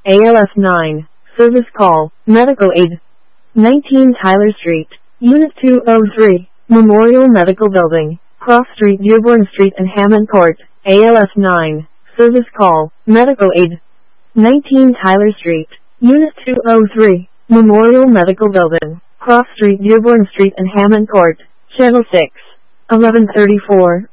ALS 9. Service call. Medical aid. 19 Tyler Street. Unit 203. Memorial Medical Building. Cross Street, Dearborn Street and Hammond Court. ALS 9. Service call. Medical aid. 19 Tyler Street. Unit 203. Memorial Medical Building. Cross Street, Dearborn Street and Hammond Court. Channel 6. 1134.